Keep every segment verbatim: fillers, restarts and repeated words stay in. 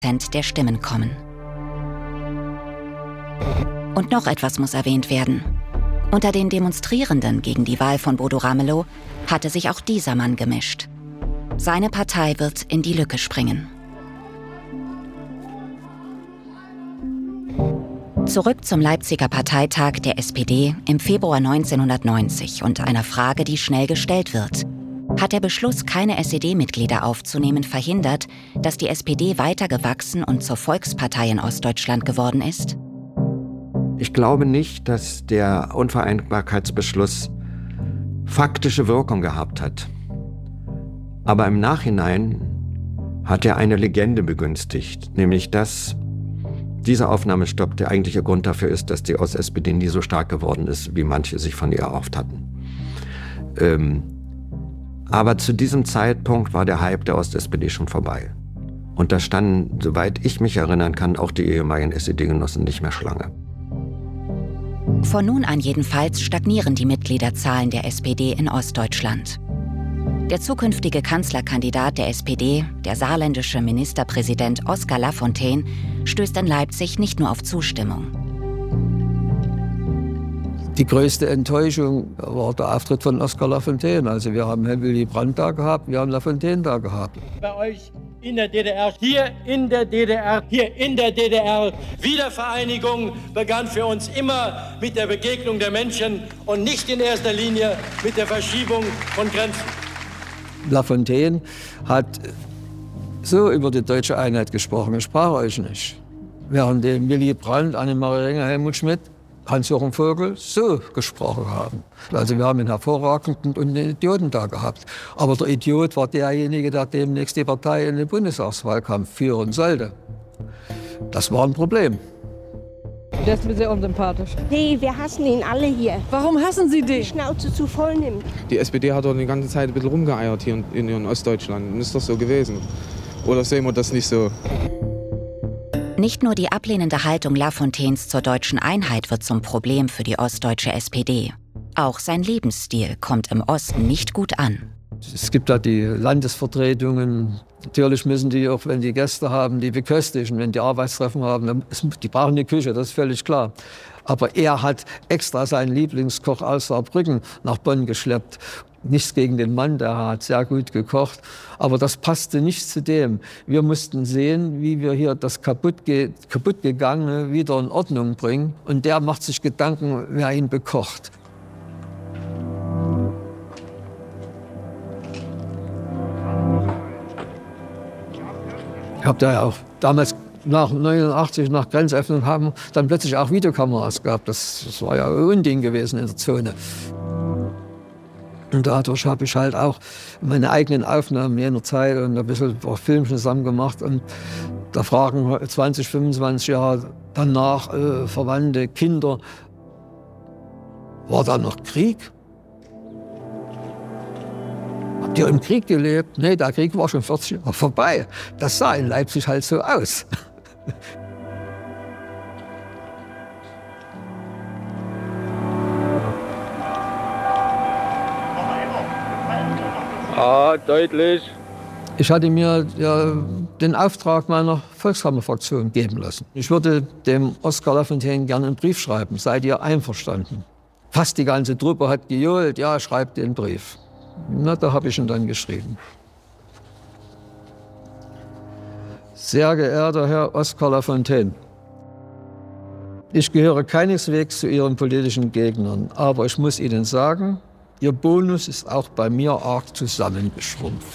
Prozent der Stimmen kommen. Und noch etwas muss erwähnt werden. Unter den Demonstrierenden gegen die Wahl von Bodo Ramelow hatte sich auch dieser Mann gemischt. Seine Partei wird in die Lücke springen. Zurück zum Leipziger Parteitag der S P D im Februar neunzehnhundertneunzig und einer Frage, die schnell gestellt wird. Hat der Beschluss, keine S E D-Mitglieder aufzunehmen, verhindert, dass die S P D weiter gewachsen und zur Volkspartei in Ostdeutschland geworden ist? Ich glaube nicht, dass der Unvereinbarkeitsbeschluss faktische Wirkung gehabt hat. Aber im Nachhinein hat er eine Legende begünstigt, nämlich dass dieser Aufnahmestopp der eigentliche Grund dafür ist, dass die Ost-S P D nie so stark geworden ist, wie manche sich von ihr erhofft hatten. Ähm, aber zu diesem Zeitpunkt war der Hype der Ost-S P D schon vorbei. Und da standen, soweit ich mich erinnern kann, auch die ehemaligen S E D-Genossen nicht mehr Schlange. Von nun an jedenfalls stagnieren die Mitgliederzahlen der S P D in Ostdeutschland. Der zukünftige Kanzlerkandidat der S P D, der saarländische Ministerpräsident Oskar Lafontaine, stößt in Leipzig nicht nur auf Zustimmung. Die größte Enttäuschung war der Auftritt von Oskar Lafontaine. Also wir haben Herrn Willy Brandt da gehabt, wir haben Lafontaine da gehabt. Bei euch in der D D R, hier in der D D R, hier in der D D R. Wiedervereinigung begann für uns immer mit der Begegnung der Menschen und nicht in erster Linie mit der Verschiebung von Grenzen. Lafontaine hat so über die deutsche Einheit gesprochen, ich sprach euch nicht. Während dem Willy Brandt, Annemarie Renger, Helmut Schmidt, Hans-Jochen Vogel so gesprochen haben. Also wir haben einen hervorragenden und einen Idioten da gehabt. Aber der Idiot war derjenige, der demnächst die Partei in den Bundestagswahlkampf führen sollte. Das war ein Problem. Der ist mir sehr unsympathisch. Nee, wir hassen ihn alle hier. Warum hassen Sie den? Die Schnauze zu voll nimmt. Die S P D hat doch die ganze Zeit ein bisschen rumgeeiert hier in, in Ostdeutschland. Und ist doch so gewesen. Oder sehen wir das nicht so? Nicht nur die ablehnende Haltung Lafontaines zur deutschen Einheit wird zum Problem für die ostdeutsche S P D. Auch sein Lebensstil kommt im Osten nicht gut an. Es gibt da die Landesvertretungen. Natürlich müssen die, auch wenn die Gäste haben, die beköstigen. Wenn die Arbeitstreffen haben, die brauchen die Küche, das ist völlig klar. Aber er hat extra seinen Lieblingskoch aus Saarbrücken nach Bonn geschleppt. Nichts gegen den Mann, der hat sehr gut gekocht. Aber das passte nicht zu dem. Wir mussten sehen, wie wir hier das kaputtge kaputtgegangene wieder in Ordnung bringen. Und der macht sich Gedanken, wer ihn bekocht. Ich habe da ja auch damals nach neunundachtzig, nach Grenzöffnung, haben dann plötzlich auch Videokameras gehabt. Das, das war ja ein Unding gewesen in der Zone. Und dadurch habe ich halt auch meine eigenen Aufnahmen jener Zeit und ein bisschen Filmchen zusammen gemacht. Und da fragen zwanzig, fünfundzwanzig Jahre danach äh, Verwandte, Kinder, war da noch Krieg? Habt ihr im Krieg gelebt? Nee, der Krieg war schon vierzig Jahre vorbei. Das sah in Leipzig halt so aus. Ah, deutlich. Ich hatte mir ja, den Auftrag meiner Volkskammerfraktion geben lassen. Ich würde dem Oskar Lafontaine gerne einen Brief schreiben. Seid ihr einverstanden? Fast die ganze Truppe hat gejohlt, ja, schreibt den Brief. Na, da habe ich ihn dann geschrieben. Sehr geehrter Herr Oskar Lafontaine, ich gehöre keineswegs zu Ihren politischen Gegnern, aber ich muss Ihnen sagen, Ihr Bonus ist auch bei mir arg zusammengeschrumpft.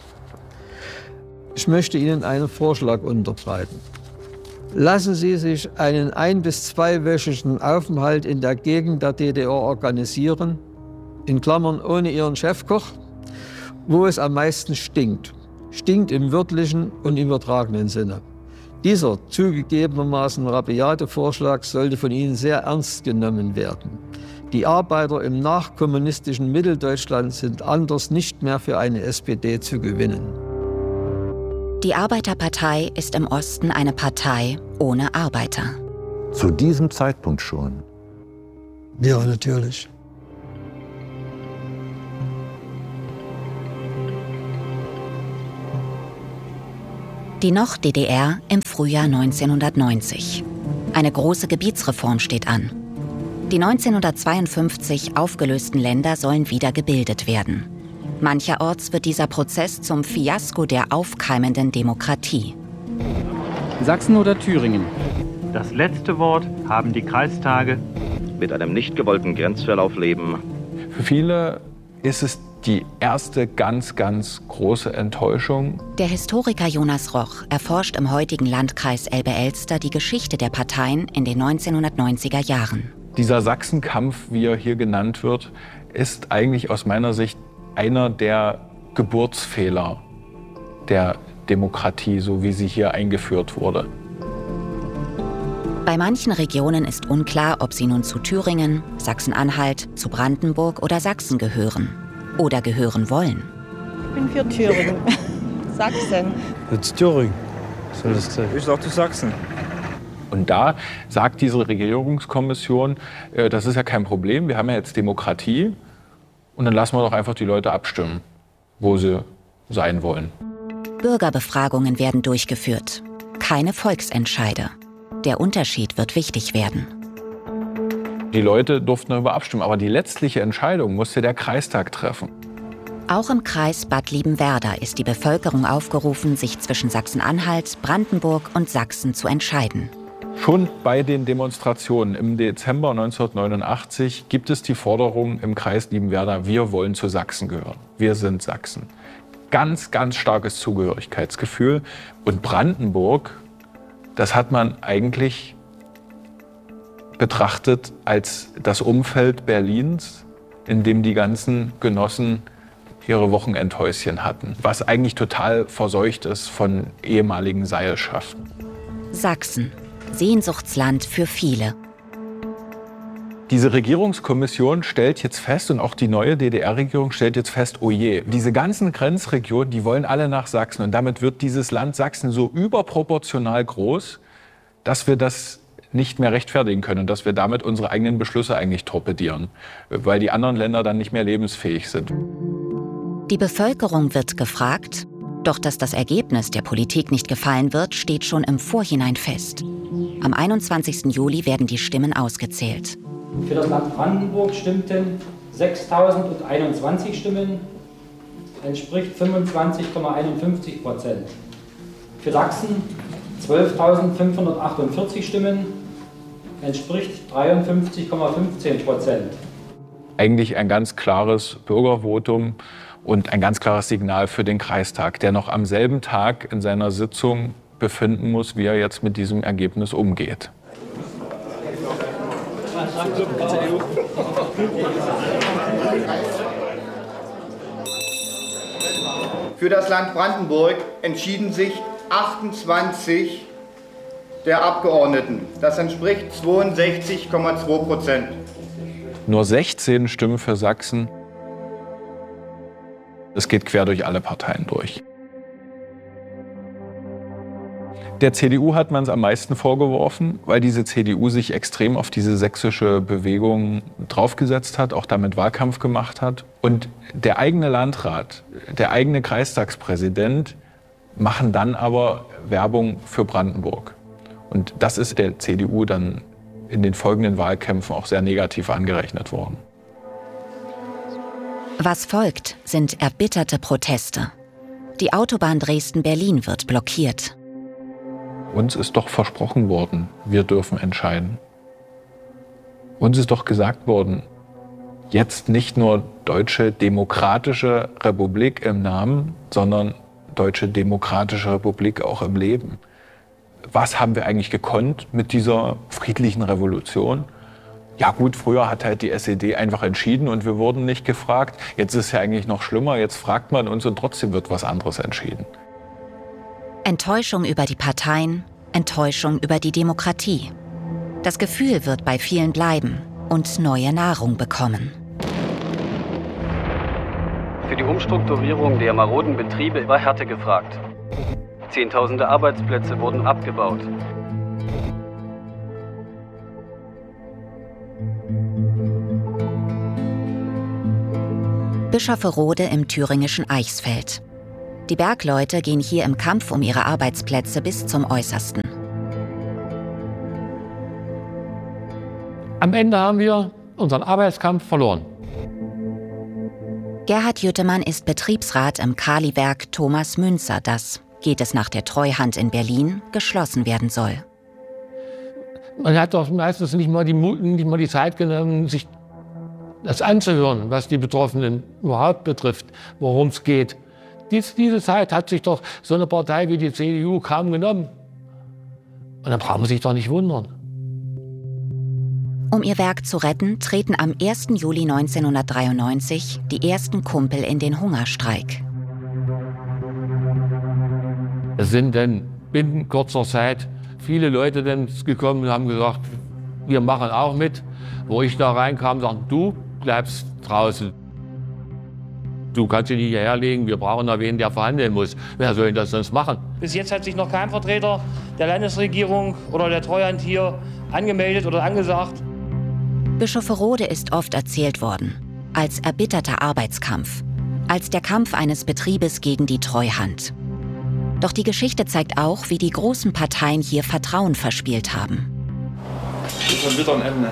Ich möchte Ihnen einen Vorschlag unterbreiten. Lassen Sie sich einen ein- bis zweiwöchigen Aufenthalt in der Gegend der D D R organisieren, in Klammern ohne Ihren Chefkoch, wo es am meisten stinkt. Stinkt im wörtlichen und übertragenen Sinne. Dieser zugegebenermaßen rabiate Vorschlag sollte von Ihnen sehr ernst genommen werden. Die Arbeiter im nachkommunistischen Mitteldeutschland sind anders nicht mehr für eine S P D zu gewinnen. Die Arbeiterpartei ist im Osten eine Partei ohne Arbeiter. Zu diesem Zeitpunkt schon? Ja, natürlich. Die Nord-D D R im Frühjahr neunzehnhundertneunzig. Eine große Gebietsreform steht an. Die neunzehnhundertzweiundfünfzig aufgelösten Länder sollen wieder gebildet werden. Mancherorts wird dieser Prozess zum Fiasko der aufkeimenden Demokratie. Sachsen oder Thüringen? Das letzte Wort haben die Kreistage. Mit einem nicht gewollten Grenzverlauf leben. Für viele ist es die erste ganz, ganz große Enttäuschung. Der Historiker Jonas Roch erforscht im heutigen Landkreis Elbe-Elster die Geschichte der Parteien in den neunzehnhundertneunziger Jahren. Dieser Sachsenkampf, wie er hier genannt wird, ist eigentlich aus meiner Sicht einer der Geburtsfehler der Demokratie, so wie sie hier eingeführt wurde. Bei manchen Regionen ist unklar, ob sie nun zu Thüringen, Sachsen-Anhalt, zu Brandenburg oder Sachsen gehören. Oder gehören wollen. Ich bin für Thüringen. Sachsen. Jetzt Thüringen. Soll das sein? Ich sag zu Sachsen. Und da sagt diese Regierungskommission, äh, das ist ja kein Problem, wir haben ja jetzt Demokratie und dann lassen wir doch einfach die Leute abstimmen, wo sie sein wollen. Bürgerbefragungen werden durchgeführt, keine Volksentscheide. Der Unterschied wird wichtig werden. Die Leute durften darüber abstimmen, aber die letztliche Entscheidung musste der Kreistag treffen. Auch im Kreis Bad Liebenwerda ist die Bevölkerung aufgerufen, sich zwischen Sachsen-Anhalt, Brandenburg und Sachsen zu entscheiden. Schon bei den Demonstrationen im Dezember neunzehnhundertneunundachtzig gibt es die Forderung im Kreis Liebenwerda, wir wollen zu Sachsen gehören. Wir sind Sachsen. Ganz, ganz starkes Zugehörigkeitsgefühl. Und Brandenburg, das hat man eigentlich betrachtet als das Umfeld Berlins, in dem die ganzen Genossen ihre Wochenendhäuschen hatten, was eigentlich total verseucht ist von ehemaligen Seilschaften. Sachsen, Sehnsuchtsland für viele. Diese Regierungskommission stellt jetzt fest, und auch die neue D D R-Regierung stellt jetzt fest, oh je, diese ganzen Grenzregionen, die wollen alle nach Sachsen. Und damit wird dieses Land Sachsen so überproportional groß, dass wir das nicht mehr rechtfertigen können und dass wir damit unsere eigenen Beschlüsse eigentlich torpedieren, weil die anderen Länder dann nicht mehr lebensfähig sind. Die Bevölkerung wird gefragt, doch dass das Ergebnis der Politik nicht gefallen wird, steht schon im Vorhinein fest. Am einundzwanzigsten Juli werden die Stimmen ausgezählt. Für das Land Brandenburg stimmten sechstausendeinundzwanzig Stimmen, entspricht fünfundzwanzig Komma einundfünfzig Prozent. Für Sachsen zwölftausendfünfhundertachtundvierzig Stimmen, entspricht dreiundfünfzig Komma fünfzehn Prozent. Eigentlich ein ganz klares Bürgervotum und ein ganz klares Signal für den Kreistag, der noch am selben Tag in seiner Sitzung befinden muss, wie er jetzt mit diesem Ergebnis umgeht. Für das Land Brandenburg entschieden sich achtundzwanzig der Abgeordneten. Das entspricht zweiundsechzig Komma zwei Prozent. Nur sechzehn Stimmen für Sachsen. Es geht quer durch alle Parteien durch. Der C D U hat man es am meisten vorgeworfen, weil diese C D U sich extrem auf diese sächsische Bewegung draufgesetzt hat, auch damit Wahlkampf gemacht hat. Und der eigene Landrat, der eigene Kreistagspräsident machen dann aber Werbung für Brandenburg. Und das ist der C D U dann in den folgenden Wahlkämpfen auch sehr negativ angerechnet worden. Was folgt, sind erbitterte Proteste. Die Autobahn Dresden-Berlin wird blockiert. Uns ist doch versprochen worden, wir dürfen entscheiden. Uns ist doch gesagt worden, jetzt nicht nur Deutsche Demokratische Republik im Namen, sondern Deutsche Demokratische Republik auch im Leben. Was haben wir eigentlich gekonnt mit dieser friedlichen Revolution? Ja gut, früher hat halt die S E D einfach entschieden und wir wurden nicht gefragt. Jetzt ist es ja eigentlich noch schlimmer, jetzt fragt man uns und trotzdem wird was anderes entschieden. Enttäuschung über die Parteien, Enttäuschung über die Demokratie. Das Gefühl wird bei vielen bleiben und neue Nahrung bekommen. Für die Umstrukturierung der maroden Betriebe war Härte gefragt. Zehntausende Arbeitsplätze wurden abgebaut. Bischofferode im thüringischen Eichsfeld. Die Bergleute gehen hier im Kampf um ihre Arbeitsplätze bis zum Äußersten. Am Ende haben wir unseren Arbeitskampf verloren. Gerhard Jüttemann ist Betriebsrat im Kaliwerk Thomas Münzer, das, geht es nach der Treuhand in Berlin, geschlossen werden soll. Man hat doch meistens nicht mal die, nicht mal die Zeit genommen, sich das anzuhören, was die Betroffenen überhaupt betrifft, worum es geht. Dies, diese Zeit hat sich doch so eine Partei wie die C D U kaum genommen. Und dann braucht man sich doch nicht wundern. Um ihr Werk zu retten, treten am ersten Juli neunzehnhundertdreiundneunzig die ersten Kumpel in den Hungerstreik. Es sind dann binnen kurzer Zeit viele Leute dann gekommen und haben gesagt, wir machen auch mit. Wo ich da reinkam, sagten, du bleibst draußen. Du kannst dich nicht hierher legen, wir brauchen da wen, der verhandeln muss. Wer soll denn das sonst machen? Bis jetzt hat sich noch kein Vertreter der Landesregierung oder der Treuhand hier angemeldet oder angesagt. Bischofferode ist oft erzählt worden, als erbitterter Arbeitskampf, als der Kampf eines Betriebes gegen die Treuhand. Doch die Geschichte zeigt auch, wie die großen Parteien hier Vertrauen verspielt haben. Bis am bitteren Ende.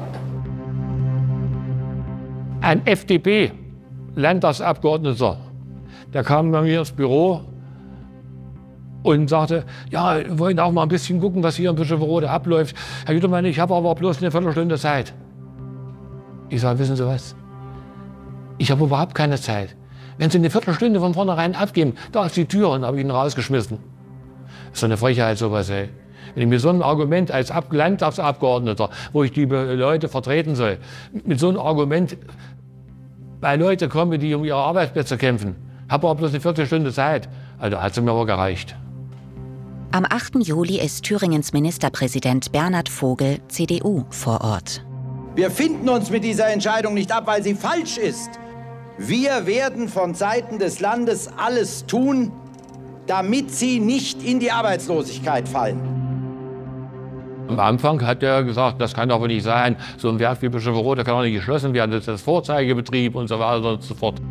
Ein F D P-Landtagsabgeordneter, der kam bei mir ins Büro und sagte, ja, wir wollen auch mal ein bisschen gucken, was hier in Bischofferode abläuft. Herr Jüttemann, ich habe aber bloß eine Viertelstunde Zeit. Ich sage, wissen Sie was? Ich habe überhaupt keine Zeit. Wenn Sie eine Viertelstunde von vornherein abgeben, da ist die Tür und habe ich ihn rausgeschmissen. Das ist so eine Frechheit, sowas, ey. Wenn ich mir so ein Argument als Ab- Landtagsabgeordneter, wo ich die Leute vertreten soll, mit so einem Argument bei Leute komme, die um ihre Arbeitsplätze kämpfen, habe aber bloß eine Viertelstunde Zeit. Also hat es mir aber gereicht. Am achten Juli ist Thüringens Ministerpräsident Bernhard Vogel, C D U, vor Ort. Wir finden uns mit dieser Entscheidung nicht ab, weil sie falsch ist. Wir werden von Seiten des Landes alles tun, damit sie nicht in die Arbeitslosigkeit fallen. Am Anfang hat er gesagt, das kann doch wohl nicht sein. So ein Werk wie Bischofferode kann auch nicht geschlossen werden. Das ist das Vorzeigebetrieb und so weiter und so fort.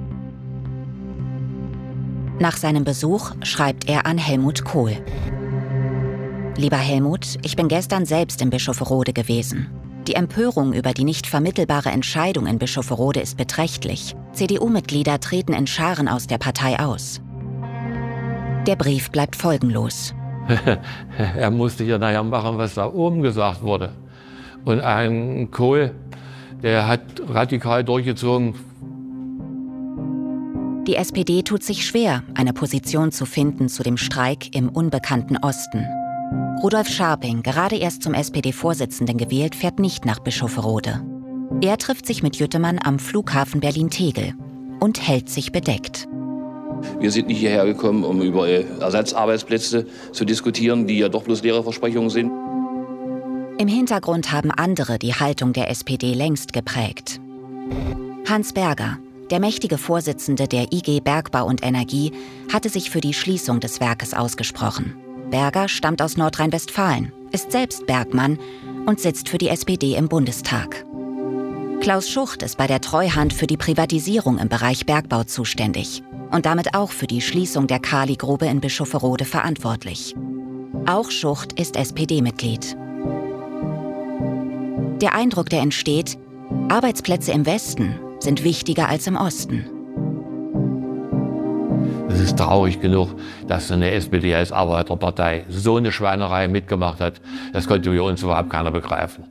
Nach seinem Besuch schreibt er an Helmut Kohl. Lieber Helmut, ich bin gestern selbst in Bischofferode gewesen. Die Empörung über die nicht vermittelbare Entscheidung in Bischofferode ist beträchtlich. C D U-Mitglieder treten in Scharen aus der Partei aus. Der Brief bleibt folgenlos. Er musste hier nachher machen, was da oben gesagt wurde. Und ein Kohl, der hat radikal durchgezogen. Die S P D tut sich schwer, eine Position zu finden zu dem Streik im unbekannten Osten. Rudolf Scharping, gerade erst zum S P D-Vorsitzenden gewählt, fährt nicht nach Bischofferode. Er trifft sich mit Jüttemann am Flughafen Berlin-Tegel und hält sich bedeckt. Wir sind nicht hierher gekommen, um über Ersatzarbeitsplätze zu diskutieren, die ja doch bloß leere Versprechungen sind. Im Hintergrund haben andere die Haltung der S P D längst geprägt. Hans Berger, der mächtige Vorsitzende der I G Bergbau und Energie, hatte sich für die Schließung des Werkes ausgesprochen. Berger stammt aus Nordrhein-Westfalen, ist selbst Bergmann und sitzt für die S P D im Bundestag. Klaus Schucht ist bei der Treuhand für die Privatisierung im Bereich Bergbau zuständig und damit auch für die Schließung der Kaligrube in Bischofferode verantwortlich. Auch Schucht ist S P D-Mitglied. Der Eindruck, der entsteht, Arbeitsplätze im Westen sind wichtiger als im Osten. Es ist traurig genug, dass eine S P D als Arbeiterpartei so eine Schweinerei mitgemacht hat. Das konnte für uns überhaupt keiner begreifen.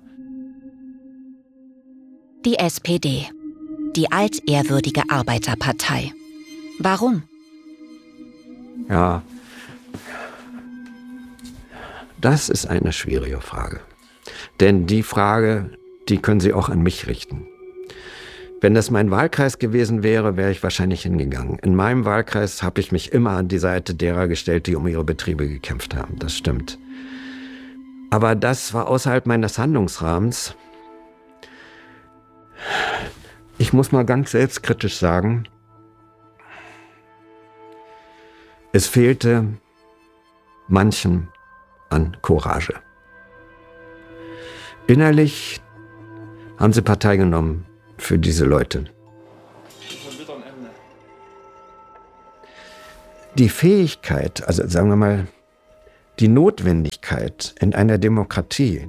Die S P D, die altehrwürdige Arbeiterpartei. Warum? Ja, das ist eine schwierige Frage. Denn die Frage, die können Sie auch an mich richten. Wenn das mein Wahlkreis gewesen wäre, wäre ich wahrscheinlich hingegangen. In meinem Wahlkreis habe ich mich immer an die Seite derer gestellt, die um ihre Betriebe gekämpft haben. Das stimmt. Aber das war außerhalb meines Handlungsrahmens. Ich muss mal ganz selbstkritisch sagen, es fehlte manchem an Courage. Innerlich haben sie Partei genommen für diese Leute. Die Fähigkeit, also sagen wir mal, die Notwendigkeit in einer Demokratie,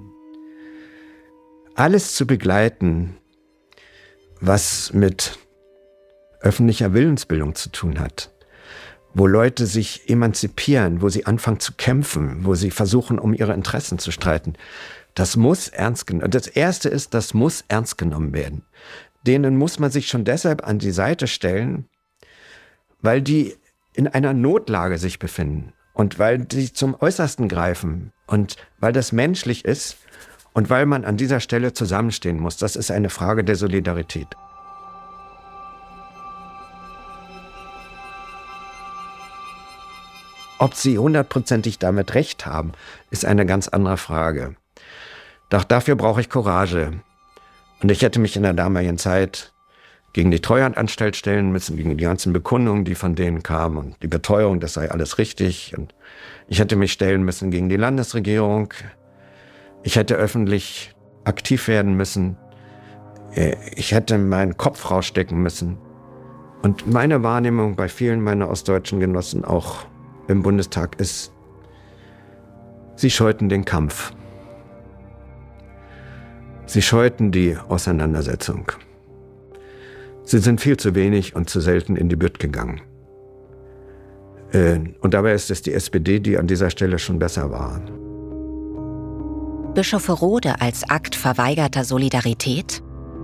alles zu begleiten, was mit öffentlicher Willensbildung zu tun hat, wo Leute sich emanzipieren, wo sie anfangen zu kämpfen, wo sie versuchen, um ihre Interessen zu streiten, das muss ernst genommen werden. Das Erste ist, das muss ernst genommen werden. Denen muss man sich schon deshalb an die Seite stellen, weil die in einer Notlage sich befinden und weil die zum Äußersten greifen und weil das menschlich ist und weil man an dieser Stelle zusammenstehen muss. Das ist eine Frage der Solidarität. Ob sie hundertprozentig damit recht haben, ist eine ganz andere Frage. Doch dafür brauche ich Courage. Und ich hätte mich in der damaligen Zeit gegen die Treuhandanstalt stellen müssen, gegen die ganzen Bekundungen, die von denen kamen und die Beteuerung, das sei alles richtig. Und ich hätte mich stellen müssen gegen die Landesregierung. Ich hätte öffentlich aktiv werden müssen. Ich hätte meinen Kopf rausstecken müssen. Und meine Wahrnehmung bei vielen meiner ostdeutschen Genossen auch im Bundestag ist, sie scheuten den Kampf. Sie scheuten die Auseinandersetzung. Sie sind viel zu wenig und zu selten in die Bütt gegangen. Und dabei ist es die S P D, die an dieser Stelle schon besser war. Bischofferode als Akt verweigerter Solidarität?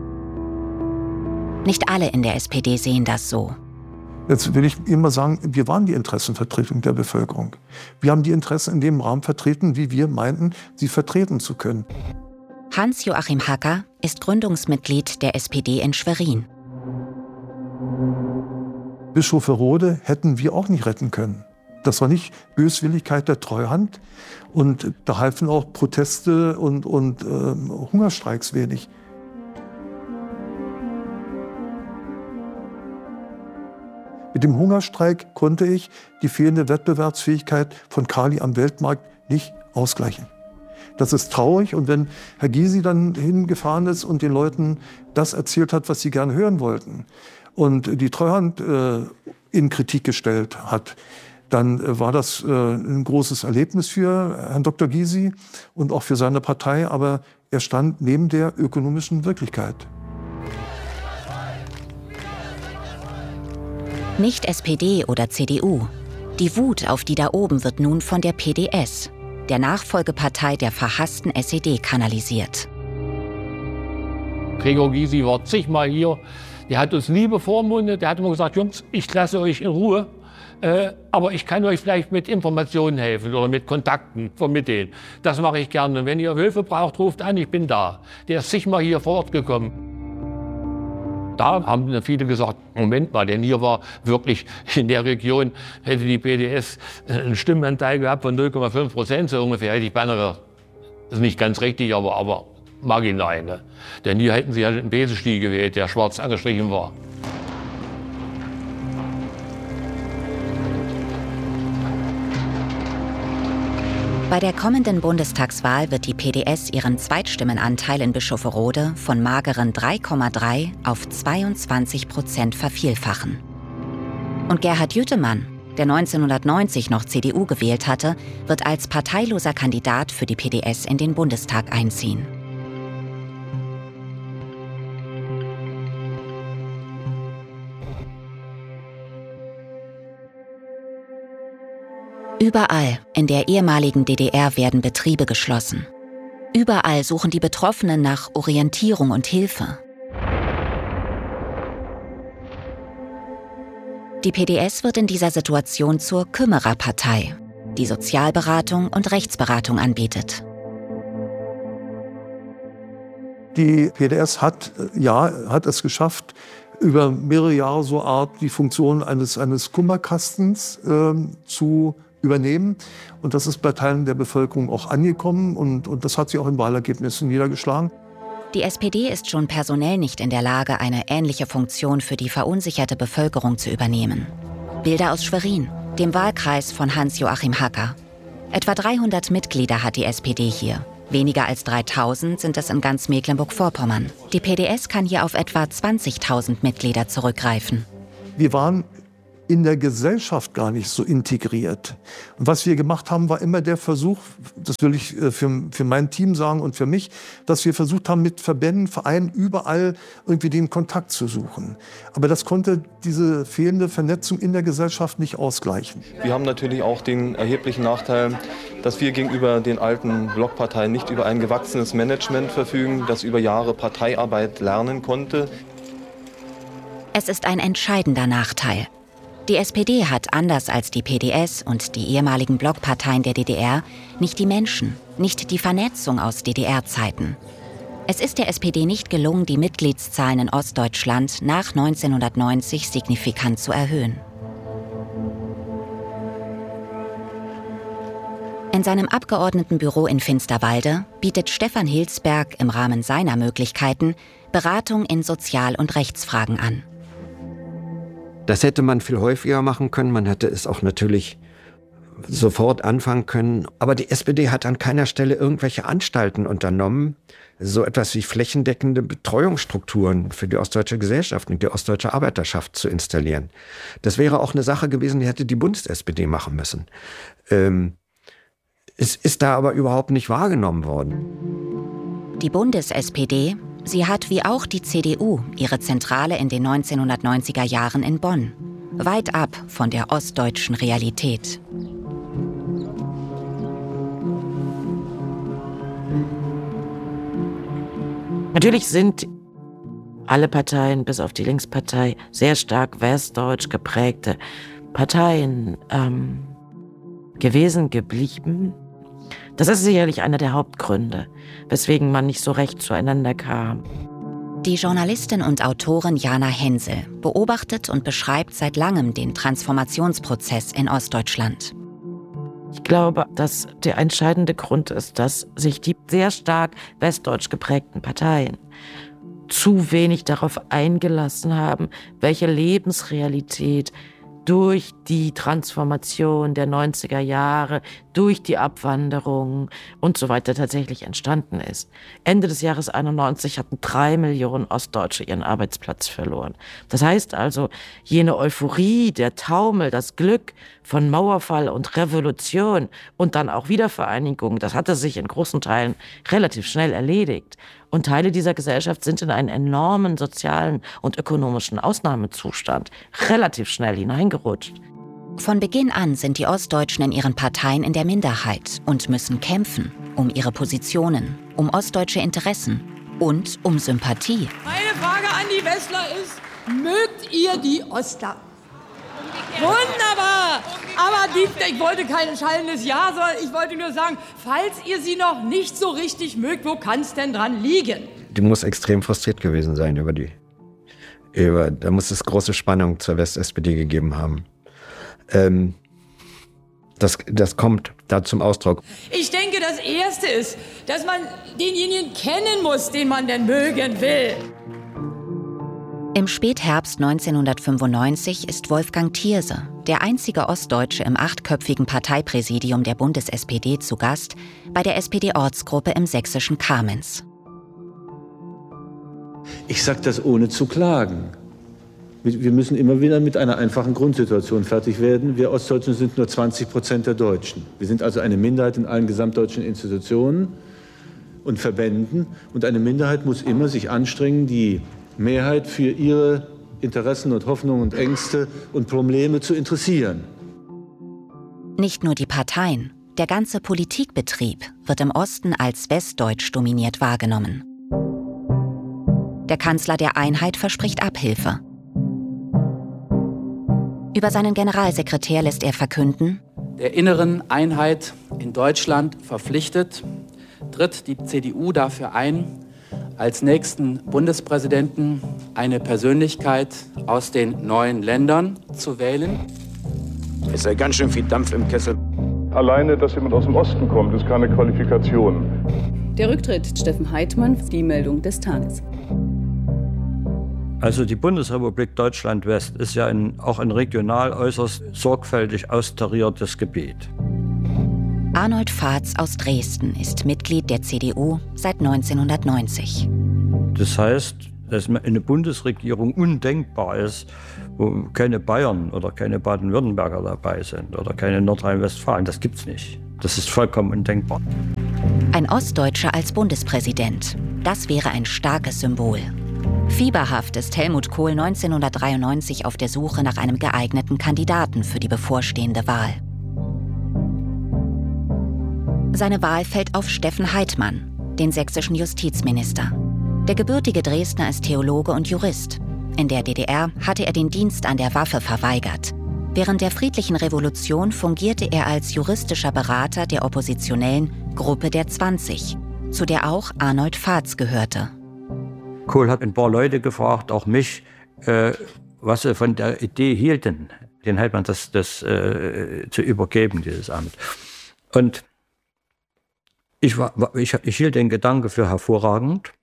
Nicht alle in der S P D sehen das so. Jetzt will ich immer sagen, wir waren die Interessenvertretung der Bevölkerung. Wir haben die Interessen in dem Rahmen vertreten, wie wir meinten, sie vertreten zu können. Hans-Joachim Hacker ist Gründungsmitglied der S P D in Schwerin. Bischofferode hätten wir auch nicht retten können. Das war nicht Böswilligkeit der Treuhand. Und da halfen auch Proteste und, und äh, Hungerstreiks wenig. Mit dem Hungerstreik konnte ich die fehlende Wettbewerbsfähigkeit von Kali am Weltmarkt nicht ausgleichen. Das ist traurig. Und wenn Herr Gysi dann hingefahren ist und den Leuten das erzählt hat, was sie gerne hören wollten, und die Treuhand äh, in Kritik gestellt hat, dann äh, war das äh, ein großes Erlebnis für Herrn Doktor Gysi und auch für seine Partei. Aber er stand neben der ökonomischen Wirklichkeit. Nicht S P D oder C D U. Die Wut auf die da oben wird nun von der P D S, der Nachfolgepartei der verhassten S E D, kanalisiert. Gregor Gysi war zigmal hier. Der hat uns nie bevormundet. Der hat immer gesagt, Jungs, ich lasse euch in Ruhe. Äh, aber ich kann euch vielleicht mit Informationen helfen oder mit Kontakten vermitteln. Das mache ich gerne. Wenn ihr Hilfe braucht, ruft an, ich bin da. Der ist zigmal hier vor Ort gekommen. Da haben viele gesagt, Moment mal, denn hier war wirklich in der Region, hätte die P D S einen Stimmenanteil gehabt von null Komma fünf Prozent, so ungefähr, hätte ich beinahe gesagt, das ist nicht ganz richtig, aber, aber marginal. Ne? Denn hier hätten sie ja einen Besenstiel gewählt, der schwarz angestrichen war. Bei der kommenden Bundestagswahl wird die P D S ihren Zweitstimmenanteil in Bischofferode von mageren drei Komma drei auf zweiundzwanzig Prozent vervielfachen. Und Gerhard Jütemann, der neunzehnhundertneunzig noch C D U gewählt hatte, wird als parteiloser Kandidat für die P D S in den Bundestag einziehen. Überall in der ehemaligen D D R werden Betriebe geschlossen. Überall suchen die Betroffenen nach Orientierung und Hilfe. Die P D S wird in dieser Situation zur Kümmererpartei, die Sozialberatung und Rechtsberatung anbietet. Die P D S hat, ja, hat es geschafft, über mehrere Jahre so Art die Funktion eines, eines Kummerkastens äh, zu übernehmen. Und das ist bei Teilen der Bevölkerung auch angekommen. Und, und das hat sich auch in Wahlergebnissen niedergeschlagen. Die S P D ist schon personell nicht in der Lage, eine ähnliche Funktion für die verunsicherte Bevölkerung zu übernehmen. Bilder aus Schwerin, dem Wahlkreis von Hans-Joachim Hacker. Etwa dreihundert Mitglieder hat die S P D hier. Weniger als dreitausend sind es in ganz Mecklenburg-Vorpommern. Die P D S kann hier auf etwa zwanzigtausend Mitglieder zurückgreifen. Wir waren in der Gesellschaft gar nicht so integriert. Und was wir gemacht haben, war immer der Versuch, das will ich für, für mein Team sagen und für mich, dass wir versucht haben, mit Verbänden, Vereinen überall irgendwie den Kontakt zu suchen. Aber das konnte diese fehlende Vernetzung in der Gesellschaft nicht ausgleichen. Wir haben natürlich auch den erheblichen Nachteil, dass wir gegenüber den alten Blockparteien nicht über ein gewachsenes Management verfügen, das über Jahre Parteiarbeit lernen konnte. Es ist ein entscheidender Nachteil. Die S P D hat anders als die P D S und die ehemaligen Blockparteien der D D R nicht die Menschen, nicht die Vernetzung aus D D R-Zeiten. Es ist der S P D nicht gelungen, die Mitgliedszahlen in Ostdeutschland nach neunzehnhundertneunzig signifikant zu erhöhen. In seinem Abgeordnetenbüro in Finsterwalde bietet Stefan Hilsberg im Rahmen seiner Möglichkeiten Beratung in Sozial- und Rechtsfragen an. Das hätte man viel häufiger machen können. Man hätte es auch natürlich sofort anfangen können. Aber die S P D hat an keiner Stelle irgendwelche Anstalten unternommen, so etwas wie flächendeckende Betreuungsstrukturen für die ostdeutsche Gesellschaft und die ostdeutsche Arbeiterschaft zu installieren. Das wäre auch eine Sache gewesen, die hätte die Bundes-S P D machen müssen. Ähm, es ist da aber überhaupt nicht wahrgenommen worden. Die Bundes-S P D, sie hat wie auch die C D U ihre Zentrale in den neunzehnhundertneunziger Jahren in Bonn, weit ab von der ostdeutschen Realität. Natürlich sind alle Parteien, bis auf die Linkspartei, sehr stark westdeutsch geprägte Parteien ähm, gewesen, geblieben. Das ist sicherlich einer der Hauptgründe, weswegen man nicht so recht zueinander kam. Die Journalistin und Autorin Jana Hensel beobachtet und beschreibt seit langem den Transformationsprozess in Ostdeutschland. Ich glaube, dass der entscheidende Grund ist, dass sich die sehr stark westdeutsch geprägten Parteien zu wenig darauf eingelassen haben, welche Lebensrealität durch die Transformation der neunziger Jahre, durch die Abwanderung und so weiter tatsächlich entstanden ist. Ende des Jahres einundneunzig hatten drei Millionen Ostdeutsche ihren Arbeitsplatz verloren. Das heißt also, jene Euphorie, der Taumel, das Glück von Mauerfall und Revolution und dann auch Wiedervereinigung, das hatte sich in großen Teilen relativ schnell erledigt. Und Teile dieser Gesellschaft sind in einen enormen sozialen und ökonomischen Ausnahmezustand relativ schnell hineingerutscht. Von Beginn an sind die Ostdeutschen in ihren Parteien in der Minderheit und müssen kämpfen um ihre Positionen, um ostdeutsche Interessen und um Sympathie. Meine Frage an die Westler ist, mögt ihr die Ostler? Wunderbar! Aber die, ich wollte kein schallendes Ja, sondern ich wollte nur sagen, falls ihr sie noch nicht so richtig mögt, wo kann es denn dran liegen? Die muss extrem frustriert gewesen sein über die. Über, da muss es große Spannung zur West-S P D gegeben haben. Ähm, das, das kommt da zum Ausdruck. Ich denke, das Erste ist, dass man denjenigen kennen muss, den man denn mögen will. Im Spätherbst neunzehnhundertfünfundneunzig ist Wolfgang Thierse, der einzige Ostdeutsche im achtköpfigen Parteipräsidium der Bundes-S P D, zu Gast bei der S P D-Ortsgruppe im sächsischen Kamenz. Ich sage das ohne zu klagen. Wir müssen immer wieder mit einer einfachen Grundsituation fertig werden. Wir Ostdeutschen sind nur zwanzig Prozent der Deutschen. Wir sind also eine Minderheit in allen gesamtdeutschen Institutionen und Verbänden. Und eine Minderheit muss immer sich anstrengen, die Mehrheit für ihre Interessen und Hoffnungen und Ängste und Probleme zu interessieren. Nicht nur die Parteien, der ganze Politikbetrieb wird im Osten als westdeutsch dominiert wahrgenommen. Der Kanzler der Einheit verspricht Abhilfe. Über seinen Generalsekretär lässt er verkünden: Der inneren Einheit in Deutschland verpflichtet, tritt die C D U dafür ein, als nächsten Bundespräsidenten eine Persönlichkeit aus den neuen Ländern zu wählen. Es ist ja ganz schön viel Dampf im Kessel. Alleine, dass jemand aus dem Osten kommt, ist keine Qualifikation. Der Rücktritt Steffen Heitmann, die Meldung des Tages. Also die Bundesrepublik Deutschland-West ist ja ein, auch ein regional äußerst sorgfältig austariertes Gebiet. Arnold Vaz aus Dresden ist Mitglied der C D U seit neunzehnhundertneunzig. Das heißt, dass eine Bundesregierung undenkbar ist, wo keine Bayern oder keine Baden-Württemberger dabei sind oder keine Nordrhein-Westfalen. Das gibt's nicht. Das ist vollkommen undenkbar. Ein Ostdeutscher als Bundespräsident. Das wäre ein starkes Symbol. Fieberhaft ist Helmut Kohl neunzehnhundertdreiundneunzig auf der Suche nach einem geeigneten Kandidaten für die bevorstehende Wahl. Seine Wahl fällt auf Steffen Heitmann, den sächsischen Justizminister. Der gebürtige Dresdner ist Theologe und Jurist. In der D D R hatte er den Dienst an der Waffe verweigert. Während der friedlichen Revolution fungierte er als juristischer Berater der oppositionellen Gruppe der zwanzig, zu der auch Arnold Vaz gehörte. Kohl hat ein paar Leute gefragt, auch mich, äh, was sie von der Idee hielten, den Heitmann das, das äh, zu übergeben, dieses Amt. Und ich, war, ich, ich hielt den Gedanke für hervorragend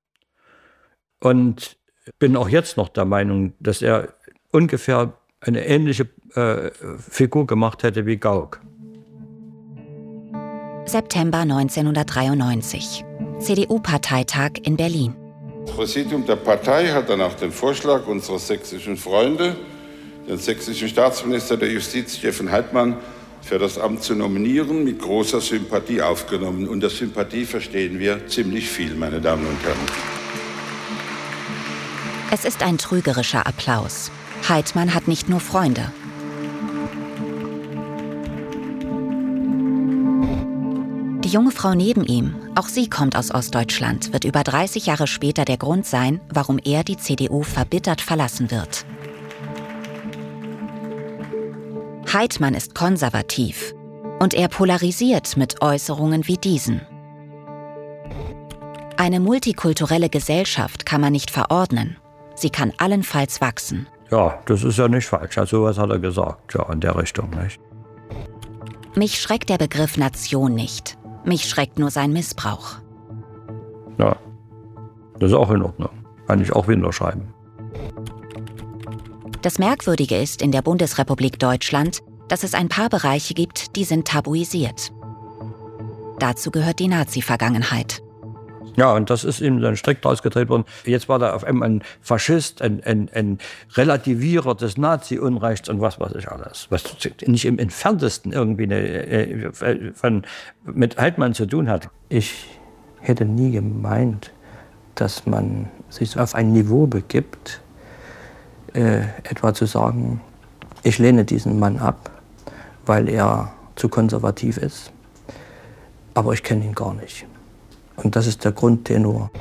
und bin auch jetzt noch der Meinung, dass er ungefähr eine ähnliche äh, Figur gemacht hätte wie Gauck. September neunzehnhundertdreiundneunzig. C D U-Parteitag in Berlin. Das Präsidium der Partei hat dann auf den Vorschlag unserer sächsischen Freunde, den sächsischen Staatsminister der Justiz Steffen Heitmann, für das Amt zu nominieren, mit großer Sympathie aufgenommen. Unter Sympathie verstehen wir ziemlich viel, meine Damen und Herren. Es ist ein trügerischer Applaus. Heitmann hat nicht nur Freunde. Die junge Frau neben ihm, auch sie kommt aus Ostdeutschland, wird über dreißig Jahre später der Grund sein, warum er die C D U verbittert verlassen wird. Heitmann ist konservativ und er polarisiert mit Äußerungen wie diesen. Eine multikulturelle Gesellschaft kann man nicht verordnen. Sie kann allenfalls wachsen. Ja, das ist ja nicht falsch. Also sowas hat er gesagt, ja, in der Richtung, nicht? Mich schreckt der Begriff Nation nicht. Mich schreckt nur sein Missbrauch. Ja, das ist auch in Ordnung. Kann ich auch wieder schreiben. Das Merkwürdige ist in der Bundesrepublik Deutschland, dass es ein paar Bereiche gibt, die sind tabuisiert. Dazu gehört die Nazi-Vergangenheit. Ja, und das ist ihm dann strikt ausgedreht worden. Jetzt war da auf einmal ein Faschist, ein, ein, ein Relativierer des Nazi-Unrechts und was weiß ich alles. Was nicht im Entferntesten irgendwie eine, äh, von, mit Heitmann zu tun hat. Ich hätte nie gemeint, dass man sich auf ein Niveau begibt, äh, etwa zu sagen, ich lehne diesen Mann ab, weil er zu konservativ ist. Aber ich kenne ihn gar nicht. Und das ist der Grundtenor.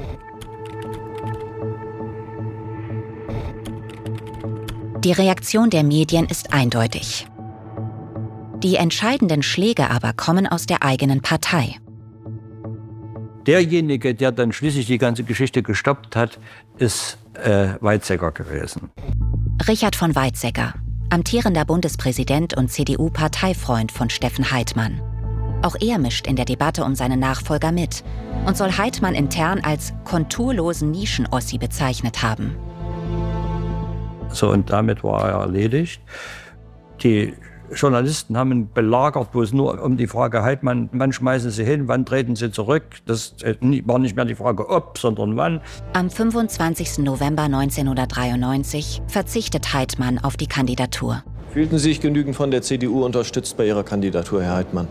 Die Reaktion der Medien ist eindeutig. Die entscheidenden Schläge aber kommen aus der eigenen Partei. Derjenige, der dann schließlich die ganze Geschichte gestoppt hat, ist äh, Weizsäcker gewesen. Richard von Weizsäcker, amtierender Bundespräsident und C D U-Parteifreund von Steffen Heitmann. Auch er mischt in der Debatte um seinen Nachfolger mit und soll Heitmann intern als konturlosen Nischen-Ossi bezeichnet haben. So, und damit war er erledigt. Die Journalisten haben ihn belagert, wo es nur um die Frage Heitmann, wann schmeißen sie hin, wann treten sie zurück. Das war nicht mehr die Frage ob, sondern wann. Am fünfundzwanzigsten November neunzehnhundertdreiundneunzig verzichtet Heitmann auf die Kandidatur. Fühlten Sie sich genügend von der C D U unterstützt bei Ihrer Kandidatur, Herr Heitmann?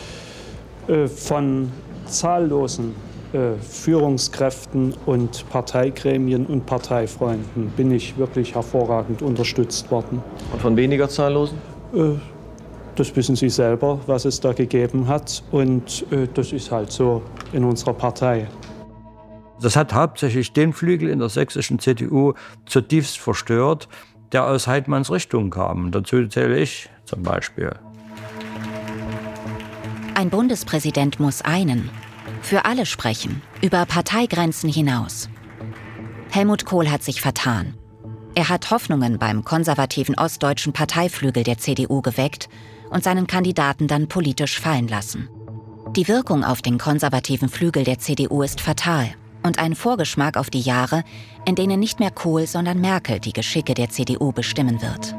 Von zahllosen äh, Führungskräften und Parteigremien und Parteifreunden bin ich wirklich hervorragend unterstützt worden. Und von weniger zahllosen? Äh, das wissen Sie selber, was es da gegeben hat. Und äh, das ist halt so in unserer Partei. Das hat hauptsächlich den Flügel in der sächsischen C D U zutiefst verstört, der aus Heitmanns Richtung kam. Dazu zähle ich zum Beispiel. Ein Bundespräsident muss einen, für alle sprechen, über Parteigrenzen hinaus. Helmut Kohl hat sich vertan. Er hat Hoffnungen beim konservativen ostdeutschen Parteiflügel der C D U geweckt und seinen Kandidaten dann politisch fallen lassen. Die Wirkung auf den konservativen Flügel der C D U ist fatal und ein Vorgeschmack auf die Jahre, in denen nicht mehr Kohl, sondern Merkel die Geschicke der C D U bestimmen wird.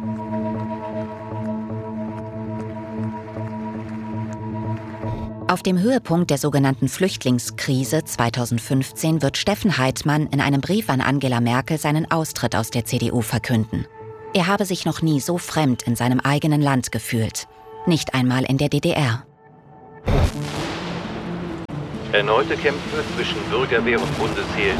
Auf dem Höhepunkt der sogenannten Flüchtlingskrise zweitausendfünfzehn wird Steffen Heitmann in einem Brief an Angela Merkel seinen Austritt aus der C D U verkünden. Er habe sich noch nie so fremd in seinem eigenen Land gefühlt. Nicht einmal in der D D R. Erneute Kämpfe zwischen Bürgerwehr und Bundesheer.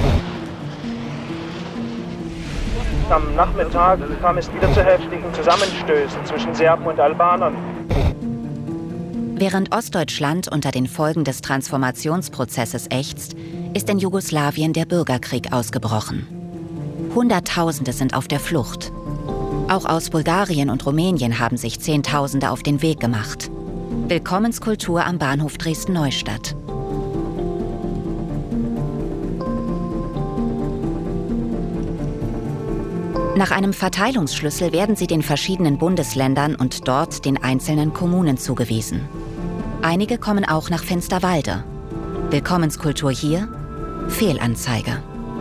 Am Nachmittag kam es wieder zu heftigen Zusammenstößen zwischen Serben und Albanern. Während Ostdeutschland unter den Folgen des Transformationsprozesses ächzt, ist in Jugoslawien der Bürgerkrieg ausgebrochen. Hunderttausende sind auf der Flucht. Auch aus Bulgarien und Rumänien haben sich Zehntausende auf den Weg gemacht. Willkommenskultur am Bahnhof Dresden-Neustadt. Nach einem Verteilungsschlüssel werden sie den verschiedenen Bundesländern und dort den einzelnen Kommunen zugewiesen. Einige kommen auch nach Finsterwalde. Willkommenskultur hier? Fehlanzeige.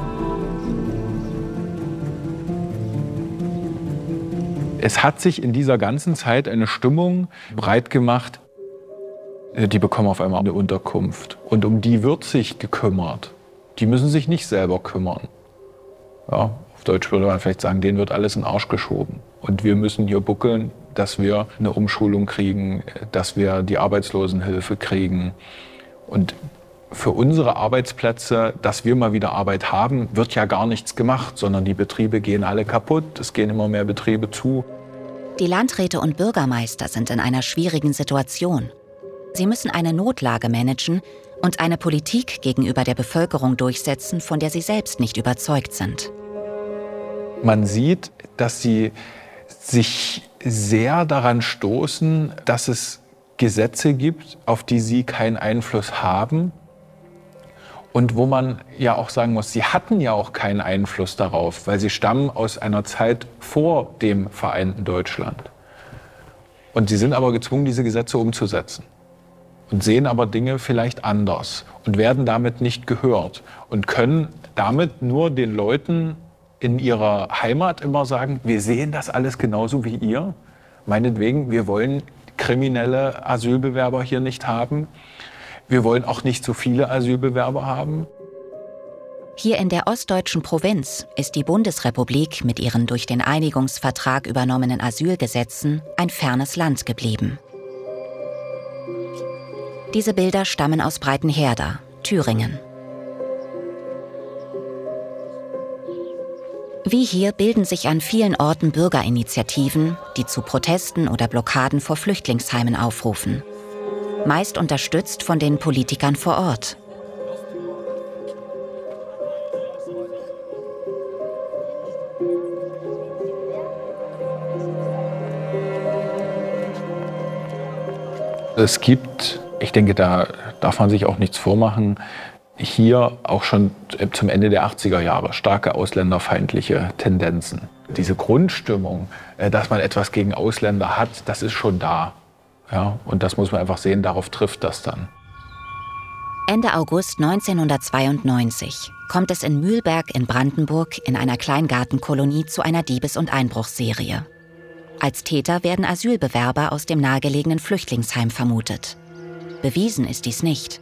Es hat sich in dieser ganzen Zeit eine Stimmung breit gemacht, die bekommen auf einmal eine Unterkunft. Und um die wird sich gekümmert. Die müssen sich nicht selber kümmern. Ja, auf Deutsch würde man vielleicht sagen, denen wird alles in den Arsch geschoben. Und wir müssen hier buckeln, dass wir eine Umschulung kriegen, dass wir die Arbeitslosenhilfe kriegen. Und für unsere Arbeitsplätze, dass wir mal wieder Arbeit haben, wird ja gar nichts gemacht, sondern die Betriebe gehen alle kaputt, es gehen immer mehr Betriebe zu. Die Landräte und Bürgermeister sind in einer schwierigen Situation. Sie müssen eine Notlage managen und eine Politik gegenüber der Bevölkerung durchsetzen, von der sie selbst nicht überzeugt sind. Man sieht, dass sie sich sehr daran stoßen, dass es Gesetze gibt, auf die sie keinen Einfluss haben. Und wo man ja auch sagen muss, sie hatten ja auch keinen Einfluss darauf, weil sie stammen aus einer Zeit vor dem vereinten Deutschland. Und sie sind aber gezwungen, diese Gesetze umzusetzen. Und sehen aber Dinge vielleicht anders und werden damit nicht gehört. Und können damit nur den Leuten in ihrer Heimat immer sagen, wir sehen das alles genauso wie ihr. Meinetwegen, wir wollen kriminelle Asylbewerber hier nicht haben. Wir wollen auch nicht so viele Asylbewerber haben. Hier in der ostdeutschen Provinz ist die Bundesrepublik mit ihren durch den Einigungsvertrag übernommenen Asylgesetzen ein fernes Land geblieben. Diese Bilder stammen aus Breitenherda, Thüringen. Wie hier bilden sich an vielen Orten Bürgerinitiativen, die zu Protesten oder Blockaden vor Flüchtlingsheimen aufrufen. Meist unterstützt von den Politikern vor Ort. Es gibt, ich denke, da darf man sich auch nichts vormachen, hier auch schon zum Ende der achtziger Jahre starke ausländerfeindliche Tendenzen. Diese Grundstimmung, dass man etwas gegen Ausländer hat, das ist schon da. Ja, und das muss man einfach sehen, darauf trifft das dann. Ende August neunzehnhundertzweiundneunzig kommt es in Mühlberg in Brandenburg in einer Kleingartenkolonie zu einer Diebes- und Einbruchsserie. Als Täter werden Asylbewerber aus dem nahegelegenen Flüchtlingsheim vermutet. Bewiesen ist dies nicht.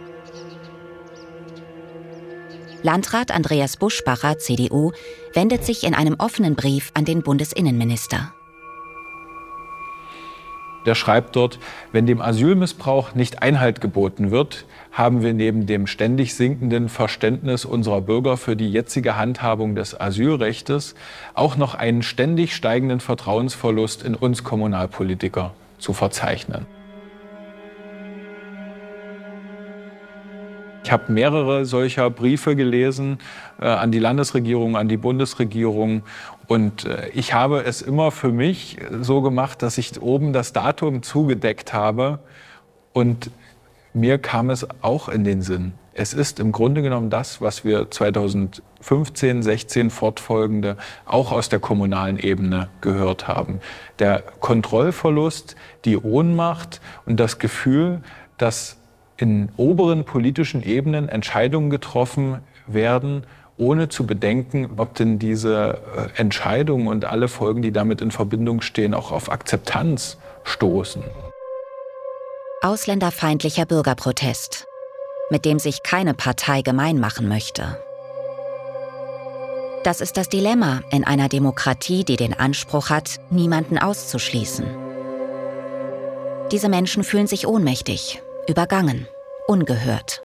Landrat Andreas Buschbacher, C D U, wendet sich in einem offenen Brief an den Bundesinnenminister. Der schreibt dort, wenn dem Asylmissbrauch nicht Einhalt geboten wird, haben wir neben dem ständig sinkenden Verständnis unserer Bürger für die jetzige Handhabung des Asylrechtes auch noch einen ständig steigenden Vertrauensverlust in uns Kommunalpolitiker zu verzeichnen. Ich habe mehrere solcher Briefe gelesen äh, an die Landesregierung, an die Bundesregierung. Und äh, ich habe es immer für mich so gemacht, dass ich oben das Datum zugedeckt habe. Und mir kam es auch in den Sinn. Es ist im Grunde genommen das, was wir zweitausendfünfzehn, sechzehn fortfolgende auch aus der kommunalen Ebene gehört haben. Der Kontrollverlust, die Ohnmacht und das Gefühl, dass in oberen politischen Ebenen Entscheidungen getroffen werden, ohne zu bedenken, ob denn diese Entscheidungen und alle Folgen, die damit in Verbindung stehen, auch auf Akzeptanz stoßen. Ausländerfeindlicher Bürgerprotest, mit dem sich keine Partei gemein machen möchte. Das ist das Dilemma in einer Demokratie, die den Anspruch hat, niemanden auszuschließen. Diese Menschen fühlen sich ohnmächtig, übergangen, ungehört.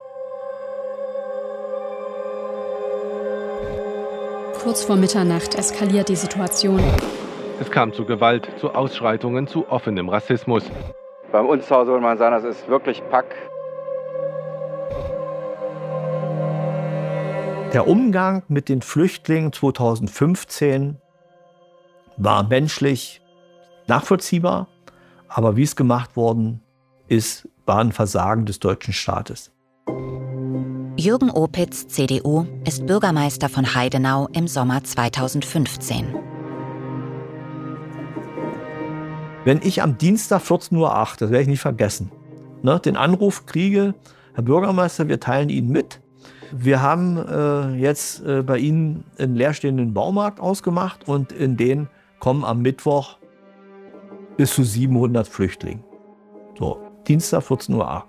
Kurz vor Mitternacht eskaliert die Situation. Es kam zu Gewalt, zu Ausschreitungen, zu offenem Rassismus. Bei uns zu Hause soll man sagen, das ist wirklich Pack. Der Umgang mit den Flüchtlingen zweitausendfünfzehn war menschlich nachvollziehbar, aber wie es gemacht worden ist, war ein Versagen des deutschen Staates. Jürgen Opitz, C D U, ist Bürgermeister von Heidenau im Sommer zweitausendfünfzehn. Wenn ich am Dienstag vierzehn Uhr acht, das werde ich nicht vergessen, ne, den Anruf kriege, Herr Bürgermeister, wir teilen Ihnen mit, wir haben äh, jetzt äh, bei Ihnen einen leerstehenden Baumarkt ausgemacht und in den kommen am Mittwoch bis zu siebenhundert Flüchtlinge. So, Dienstag vierzehn Uhr acht.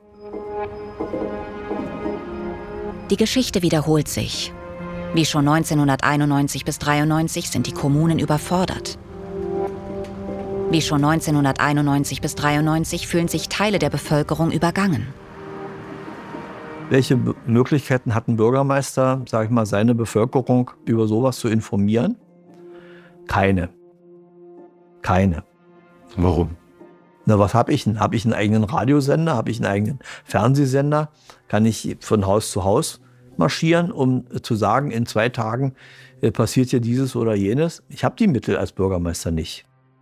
Die Geschichte wiederholt sich. Wie schon neunzehnhunderteinundneunzig bis dreiundneunzig sind die Kommunen überfordert. Wie schon neunzehnhunderteinundneunzig bis dreiundneunzig fühlen sich Teile der Bevölkerung übergangen. Welche Möglichkeiten hat ein Bürgermeister, sage ich mal, seine Bevölkerung über sowas zu informieren? Keine. Keine. Warum? Na, was habe ich denn? Habe ich einen eigenen Radiosender? Habe ich einen eigenen Fernsehsender? Kann ich von Haus zu Haus marschieren, um zu sagen, in zwei Tagen äh, passiert hier dieses oder jenes? Ich habe die Mittel als Bürgermeister nicht.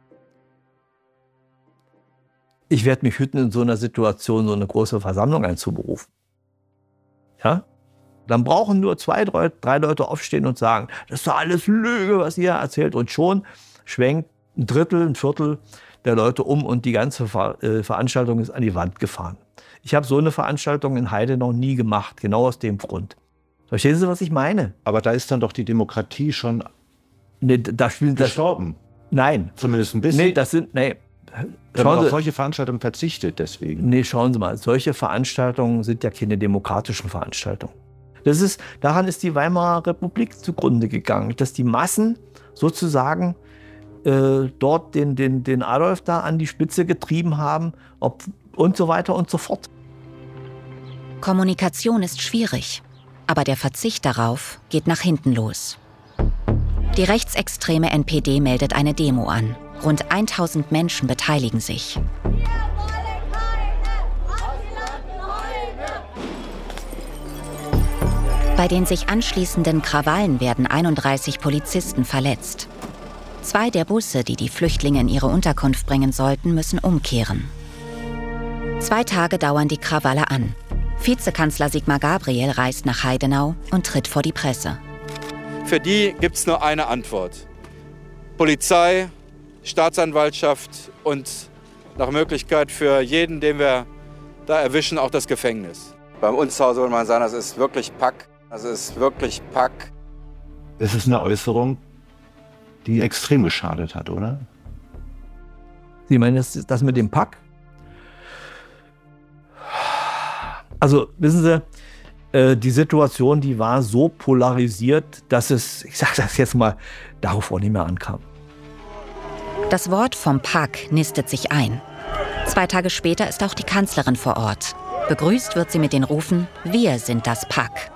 Ich werde mich hüten, in so einer Situation so eine große Versammlung einzuberufen. Ja? Dann brauchen nur zwei, drei, drei Leute aufstehen und sagen, das ist doch alles Lüge, was ihr erzählt. Und schon schwenkt ein Drittel, ein Viertel der Leute um und die ganze Ver äh, Veranstaltung ist an die Wand gefahren. Ich habe so eine Veranstaltung in Heidenau nie gemacht, genau aus dem Grund. Verstehen Sie, was ich meine? Aber da ist dann doch die Demokratie schon nee, da spielen, gestorben. Das, nein. Zumindest ein bisschen. Nee, das sind, nee. Wenn man auf solche Veranstaltungen verzichtet deswegen. Nee, schauen Sie mal, solche Veranstaltungen sind ja keine demokratischen Veranstaltungen. Das ist, daran ist die Weimarer Republik zugrunde gegangen, dass die Massen sozusagen äh, dort den, den, den Adolf da an die Spitze getrieben haben ob, und so weiter und so fort. Kommunikation ist schwierig, aber der Verzicht darauf geht nach hinten los. Die rechtsextreme N P D meldet eine Demo an. Rund tausend Menschen beteiligen sich. Bei den sich anschließenden Krawallen werden einunddreißig Polizisten verletzt. Zwei der Busse, die die Flüchtlinge in ihre Unterkunft bringen sollten, müssen umkehren. Zwei Tage dauern die Krawalle an. Vizekanzler Sigmar Gabriel reist nach Heidenau und tritt vor die Presse. Für die gibt es nur eine Antwort. Polizei, Staatsanwaltschaft und nach Möglichkeit für jeden, den wir da erwischen, auch das Gefängnis. Bei uns zu Hause soll man sagen, das ist wirklich Pack. Das ist wirklich Pack. Es ist eine Äußerung, die extrem geschadet hat, oder? Sie meinen das, das mit dem Pack? Also, wissen Sie, äh, die Situation, die war so polarisiert, dass es, ich sage das jetzt mal, darauf auch nicht mehr ankam. Das Wort vom Pack nistet sich ein. Zwei Tage später ist auch die Kanzlerin vor Ort. Begrüßt wird sie mit den Rufen, wir sind das Pack.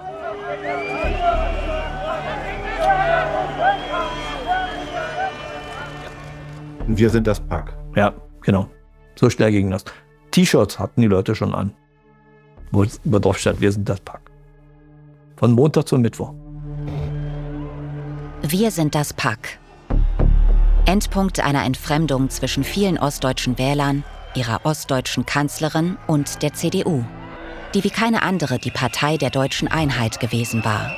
Wir sind das Pack. Ja, genau. So schnell ging das. T-Shirts hatten die Leute schon an, wo drauf stand, wir sind das Pack. Von Montag zum Mittwoch. Wir sind das Pack. Endpunkt einer Entfremdung zwischen vielen ostdeutschen Wählern, ihrer ostdeutschen Kanzlerin und der C D U, die wie keine andere die Partei der deutschen Einheit gewesen war.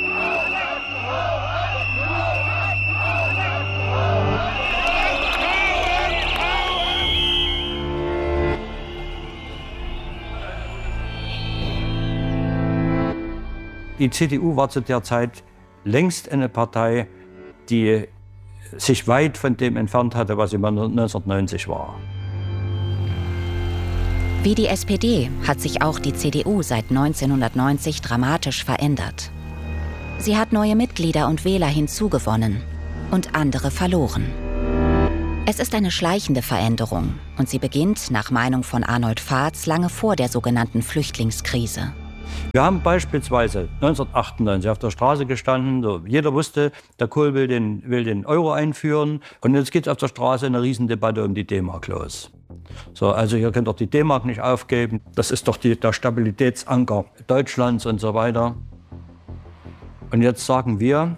Die C D U war zu der Zeit längst eine Partei, die sich weit von dem entfernt hatte, was sie neunzehnhundertneunzig war. Wie die S P D hat sich auch die C D U seit neunzehnhundertneunzig dramatisch verändert. Sie hat neue Mitglieder und Wähler hinzugewonnen und andere verloren. Es ist eine schleichende Veränderung und sie beginnt nach Meinung von Arnold Fahrz lange vor der sogenannten Flüchtlingskrise. Wir haben beispielsweise neunzehnhundertachtundneunzig auf der Straße gestanden, so, jeder wusste, der Kohl will den, will den Euro einführen und jetzt geht auf der Straße eine Riesendebatte um die D-Mark los. So, also ihr könnt doch die D-Mark nicht aufgeben, das ist doch die, der Stabilitätsanker Deutschlands und so weiter. Und jetzt sagen wir,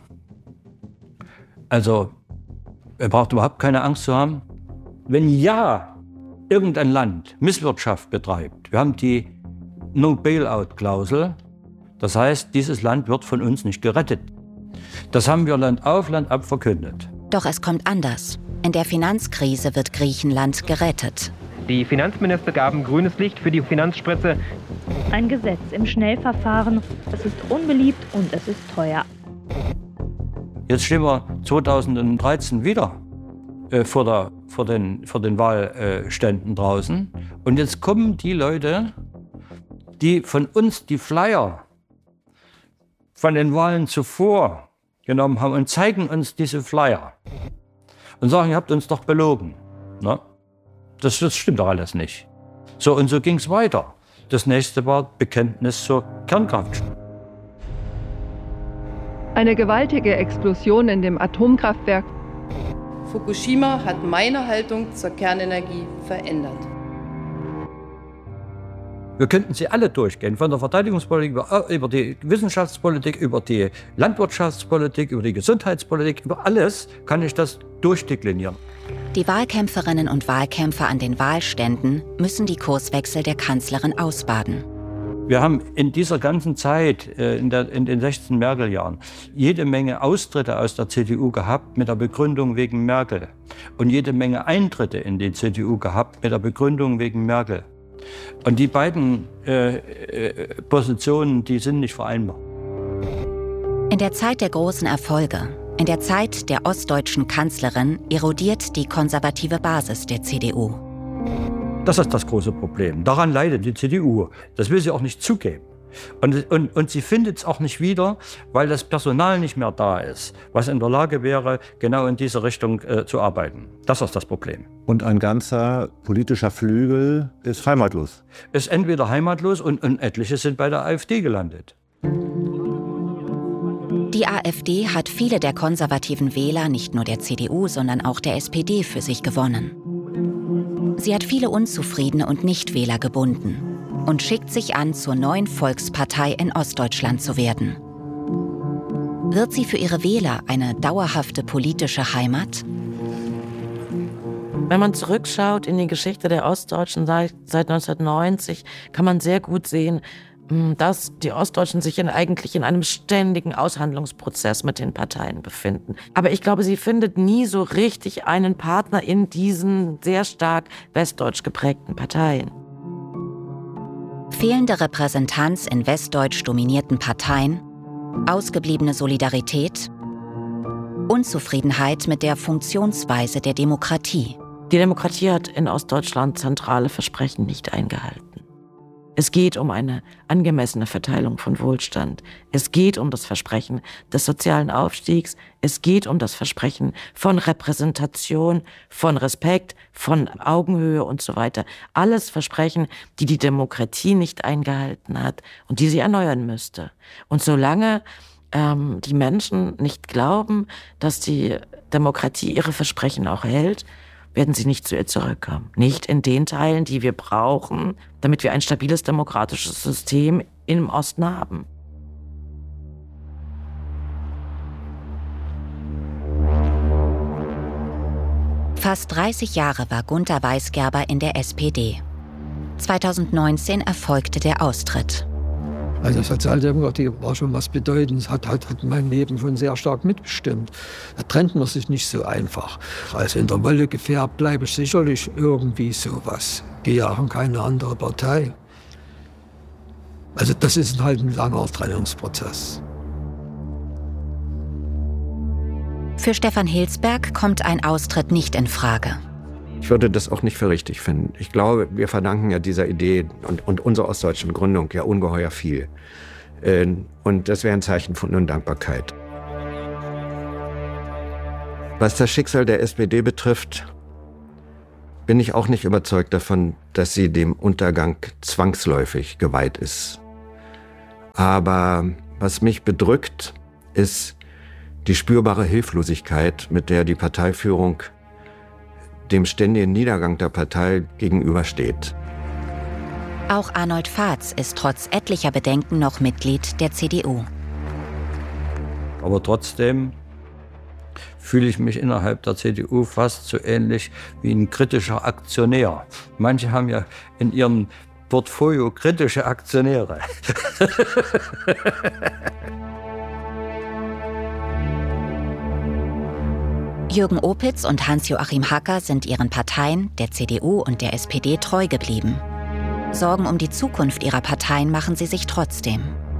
also ihr braucht überhaupt keine Angst zu haben, wenn ja irgendein Land Misswirtschaft betreibt, wir haben die No-Bailout-Klausel, das heißt, dieses Land wird von uns nicht gerettet. Das haben wir Land auf, Land ab verkündet. Doch es kommt anders. In der Finanzkrise wird Griechenland gerettet. Die Finanzminister gaben grünes Licht für die Finanzspritze. Ein Gesetz im Schnellverfahren. Es ist unbeliebt und es ist teuer. Jetzt stehen wir zweitausenddreizehn wieder äh, vor, der, vor, den, vor den Wahlständen draußen. Und jetzt kommen die Leute, die von uns die Flyer von den Wahlen zuvor genommen haben und zeigen uns diese Flyer und sagen, ihr habt uns doch belogen. Na? Das, das stimmt doch alles nicht. So, und so ging es weiter. Das nächste war Bekenntnis zur Kernkraft. Eine gewaltige Explosion in dem Atomkraftwerk. Fukushima hat meine Haltung zur Kernenergie verändert. Wir könnten sie alle durchgehen, von der Verteidigungspolitik über, über die Wissenschaftspolitik, über die Landwirtschaftspolitik, über die Gesundheitspolitik, über alles kann ich das durchdeklinieren. Die Wahlkämpferinnen und Wahlkämpfer an den Wahlständen müssen die Kurswechsel der Kanzlerin ausbaden. Wir haben in dieser ganzen Zeit, in, der, in den sechzehn Merkel-Jahren, jede Menge Austritte aus der C D U gehabt mit der Begründung wegen Merkel. Und jede Menge Eintritte in die C D U gehabt mit der Begründung wegen Merkel. Und die beiden äh, äh, Positionen, die sind nicht vereinbar. In der Zeit der großen Erfolge, in der Zeit der ostdeutschen Kanzlerin, erodiert die konservative Basis der C D U. Das ist das große Problem. Daran leidet die C D U. Das will sie auch nicht zugeben. Und, und, und sie findet es auch nicht wieder, weil das Personal nicht mehr da ist, was in der Lage wäre, genau in diese Richtung äh, zu arbeiten. Das ist das Problem. Und ein ganzer politischer Flügel ist heimatlos. Ist entweder heimatlos und, und etliche sind bei der AfD gelandet. Die AfD hat viele der konservativen Wähler nicht nur der C D U, sondern auch der S P D für sich gewonnen. Sie hat viele Unzufriedene und Nichtwähler gebunden und schickt sich an, zur neuen Volkspartei in Ostdeutschland zu werden. Wird sie für ihre Wähler eine dauerhafte politische Heimat? Wenn man zurückschaut in die Geschichte der Ostdeutschen seit, seit neunzehnhundertneunzig, kann man sehr gut sehen, dass die Ostdeutschen sich in, eigentlich in einem ständigen Aushandlungsprozess mit den Parteien befinden. Aber ich glaube, sie findet nie so richtig einen Partner in diesen sehr stark westdeutsch geprägten Parteien. Fehlende Repräsentanz in westdeutsch dominierten Parteien, ausgebliebene Solidarität, Unzufriedenheit mit der Funktionsweise der Demokratie. Die Demokratie hat in Ostdeutschland zentrale Versprechen nicht eingehalten. Es geht um eine angemessene Verteilung von Wohlstand. Es geht um das Versprechen des sozialen Aufstiegs. Es geht um das Versprechen von Repräsentation, von Respekt, von Augenhöhe und so weiter. Alles Versprechen, die die Demokratie nicht eingehalten hat und die sie erneuern müsste. Und solange ähm, die Menschen nicht glauben, dass die Demokratie ihre Versprechen auch hält, werden sie nicht zu ihr zurückkommen. Nicht in den Teilen, die wir brauchen, damit wir ein stabiles demokratisches System im Osten haben. Fast dreißig Jahre war Gunter Weisgerber in der S P D. zweitausendneunzehn erfolgte der Austritt. Also Sozialdemokratie war schon was Bedeutendes, hat, hat, hat mein Leben schon sehr stark mitbestimmt. Da trennt man sich nicht so einfach. Also in der Wolle gefärbt bleibe ich sicherlich irgendwie sowas. Gehe auch in keine andere Partei. Also das ist halt ein langer Trennungsprozess. Für Stefan Hilsberg kommt ein Austritt nicht in Frage. Ich würde das auch nicht für richtig finden. Ich glaube, wir verdanken ja dieser Idee und, und unserer ostdeutschen Gründung ja ungeheuer viel. Und das wäre ein Zeichen von Undankbarkeit. Was das Schicksal der S P D betrifft, bin ich auch nicht überzeugt davon, dass sie dem Untergang zwangsläufig geweiht ist. Aber was mich bedrückt, ist die spürbare Hilflosigkeit, mit der die Parteiführung dem ständigen Niedergang der Partei gegenübersteht. Auch Arnold Faetz ist trotz etlicher Bedenken noch Mitglied der C D U. Aber trotzdem fühle ich mich innerhalb der C D U fast so ähnlich wie ein kritischer Aktionär. Manche haben ja in ihrem Portfolio kritische Aktionäre. Jürgen Opitz und Hans-Joachim Hacker sind ihren Parteien, der C D U und der S P D, treu geblieben. Sorgen um die Zukunft ihrer Parteien machen sie sich trotzdem.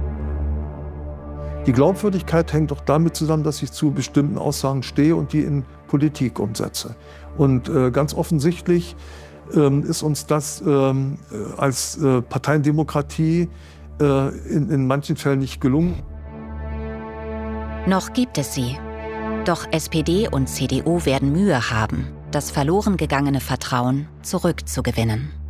Die Glaubwürdigkeit hängt doch damit zusammen, dass ich zu bestimmten Aussagen stehe und die in Politik umsetze. Und äh, ganz offensichtlich ähm, ist uns das ähm, als äh, Parteiendemokratie äh, in, in manchen Fällen nicht gelungen. Noch gibt es sie. Doch S P D und C D U werden Mühe haben, das verloren gegangene Vertrauen zurückzugewinnen.